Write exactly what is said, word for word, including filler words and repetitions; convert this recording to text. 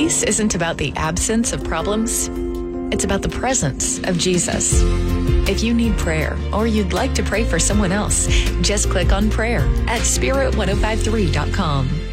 Peace isn't about the absence of problems. It's about the presence of Jesus. If you need prayer or you'd like to pray for someone else, just click on prayer at spirit ten fifty-three dot com.